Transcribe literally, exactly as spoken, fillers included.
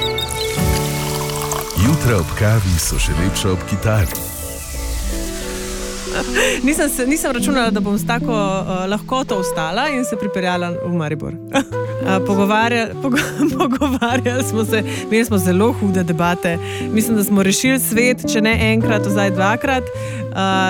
Jutra ob kavi so še lepša ob kitari. Nisem, se, nisem računala, da bom s tako uh, lahkoto vstala in se pripeljala v Maribor. Uh, pogovarjali, pogo, pogovarjali smo se, imeli smo zelo hude debate. Mislim, da smo rešili svet, če ne enkrat, zdaj dvakrat. Uh,